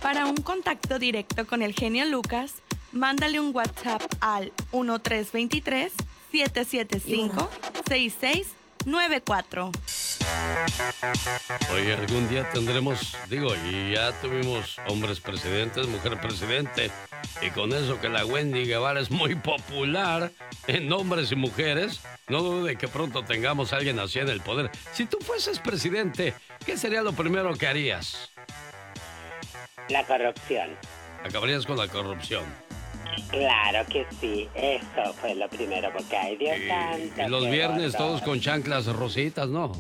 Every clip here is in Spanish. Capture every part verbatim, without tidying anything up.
Para un contacto directo con el genio Lucas, mándale un WhatsApp al uno tres dos tres, siete siete cinco, seis seis nueve cuatro. Oye, algún día tendremos, digo, y ya tuvimos hombres presidentes, mujer presidente, y con eso que la Wendy Guevara es muy popular en hombres y mujeres, no dudo de que pronto tengamos a alguien así en el poder. Si tú fueses presidente, ¿qué sería lo primero que harías? La corrupción. Acabarías con la corrupción. Claro que sí, eso fue lo primero, porque hay Dios Y, santo. y los viernes todos con chanclas rositas, ¿no?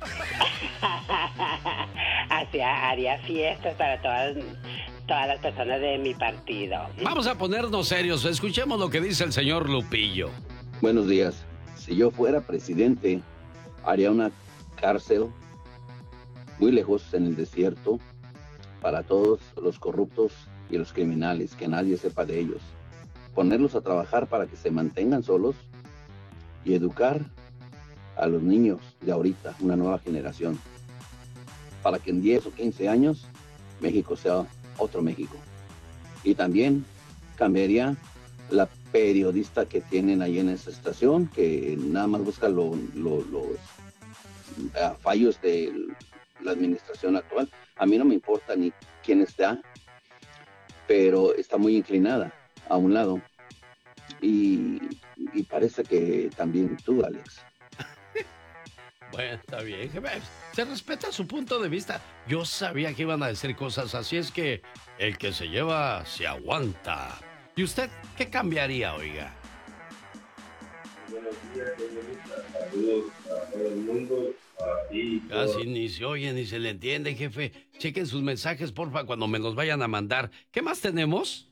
Hacía, haría fiestas para todas, todas las personas de mi partido. Vamos a ponernos serios, escuchemos lo que dice el señor Lupillo. Buenos días. Si yo fuera presidente, haría una cárcel muy lejos en el desierto para todos los corruptos y los criminales, que nadie sepa de ellos. Ponerlos a trabajar para que se mantengan solos y educar a los niños de ahorita, una nueva generación, para que en diez o quince años México sea otro México. Y también cambiaría la periodista que tienen ahí en esa estación, que nada más busca lo, lo, los uh, fallos de la administración actual. A mí no me importa ni quién está, pero está muy inclinada a un lado. Y, y parece que también tú, Alex. Bueno, está bien, jefe. Se respeta su punto de vista. Yo sabía que iban a decir cosas así, es que el que se lleva se aguanta. ¿Y usted qué cambiaría, oiga? Buenos días, señorita. Saludos a todo el mundo. A ti. Casi ni se oye ni se le entiende, jefe. Chequen sus mensajes, porfa, cuando me los vayan a mandar. ¿Qué más tenemos?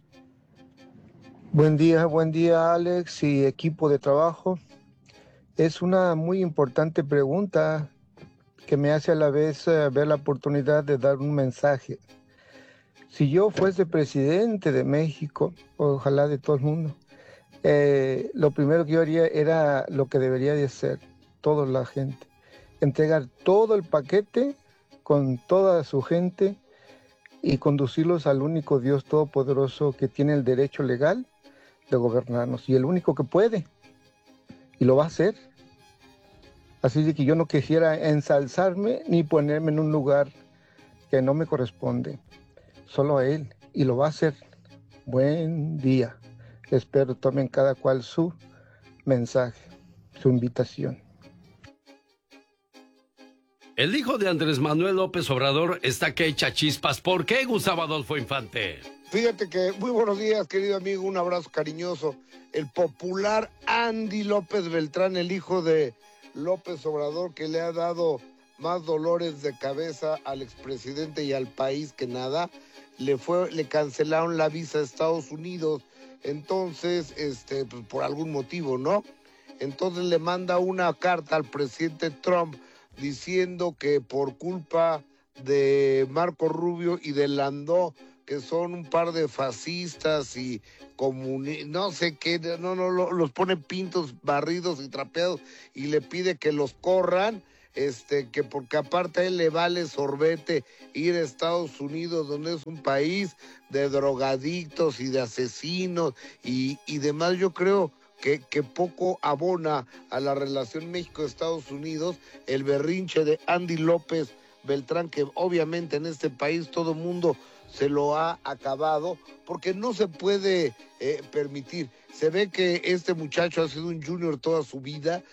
Buen día, buen día, Alex y equipo de trabajo. Es una muy importante pregunta que me hace a la vez uh, ver la oportunidad de dar un mensaje. Si yo fuese presidente de México, ojalá de todo el mundo, eh, lo primero que yo haría era lo que debería de hacer toda la gente. Entregar todo el paquete con toda su gente y conducirlos al único Dios todopoderoso que tiene el derecho legal de gobernarnos y el único que puede. Y lo va a hacer. Así de que yo no quisiera ensalzarme ni ponerme en un lugar que no me corresponde. Solo a Él. Y lo va a hacer. Buen día. Espero tomen cada cual su mensaje, su invitación. El hijo de Andrés Manuel López Obrador está que echa chispas. ¿Por qué, Gustavo Adolfo Infante? Fíjate que, muy buenos días, querido amigo, un abrazo cariñoso. El popular Andy López Beltrán, el hijo de López Obrador, que le ha dado más dolores de cabeza al expresidente y al país que nada, le fue, le cancelaron la visa a Estados Unidos, entonces, este, pues, por algún motivo, ¿no? Entonces le manda una carta al presidente Trump diciendo que por culpa de Marco Rubio y de Landó, que son un par de fascistas y comuni- no sé qué, no, no, lo, los pone pintos, barridos y trapeados y le pide que los corran, este, que porque aparte a él le vale sorbete ir a Estados Unidos, donde es un país de drogadictos y de asesinos y, y demás. Yo creo que, que poco abona a la relación México-Estados Unidos el berrinche de Andy López Beltrán, que obviamente en este país todo mundo se lo ha acabado, porque no se puede eh, permitir. Se ve que este muchacho ha sido un junior toda su vida,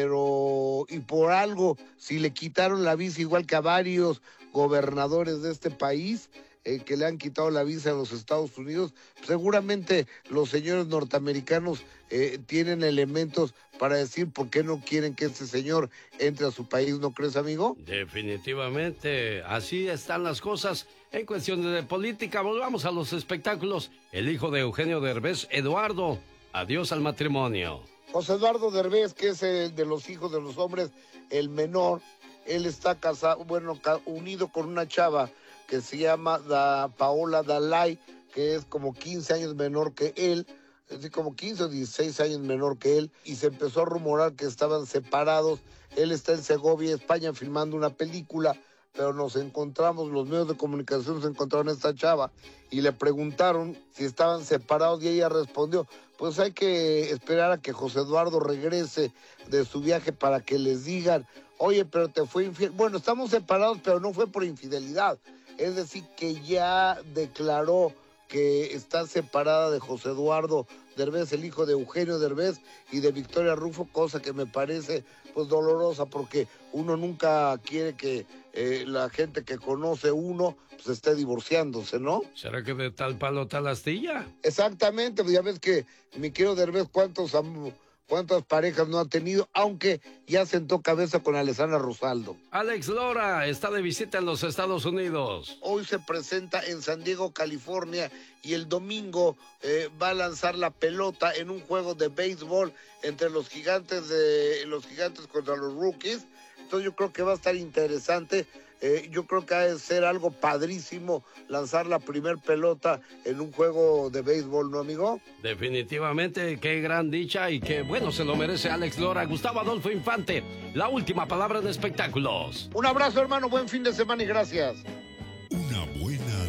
pero y por algo, si le quitaron la visa igual que a varios gobernadores de este país, eh, que le han quitado la visa a los Estados Unidos, seguramente los señores norteamericanos eh, tienen elementos para decir por qué no quieren que este señor entre a su país, ¿no crees, amigo? Definitivamente, así están las cosas. En cuestiones de política, volvamos a los espectáculos. El hijo de Eugenio Derbez, Eduardo, adiós al matrimonio. José Eduardo Derbez, que es el de los hijos de los hombres, el menor, él está casado, bueno, unido con una chava que se llama da Paola Dalai, que es como quince años menor que él, es decir, como quince o dieciséis años menor que él, y se empezó a rumorar que estaban separados. Él está en Segovia, España, filmando una película, pero nos encontramos, los medios de comunicación se encontraron a esta chava y le preguntaron si estaban separados y ella respondió, pues hay que esperar a que José Eduardo regrese de su viaje para que les digan, oye, pero te fue infiel. Bueno, estamos separados, pero no fue por infidelidad. Es decir, que ya declaró que está separada de José Eduardo Derbez, el hijo de Eugenio Derbez y de Victoria Rufo, cosa que me parece pues dolorosa porque uno nunca quiere que eh, la gente que conoce uno pues esté divorciándose, ¿no? ¿Será que de tal palo tal astilla? Exactamente, pues ya ves que mi querido Derbez, ¿cuántos am- cuántas parejas no ha tenido? Aunque ya sentó cabeza con Alessandra Rosaldo. Alex Lora está de visita en los Estados Unidos. Hoy se presenta en San Diego, California, y el domingo eh, va a lanzar la pelota en un juego de béisbol entre los gigantes de los gigantes contra los Rockies. Entonces yo creo que va a estar interesante. Eh, yo creo que ha de ser algo padrísimo lanzar la primer pelota en un juego de béisbol, ¿no, amigo? Definitivamente, qué gran dicha y qué bueno se lo merece Alex Lora. Gustavo Adolfo Infante, la última palabra de espectáculos. Un abrazo, hermano, buen fin de semana y gracias. Una buena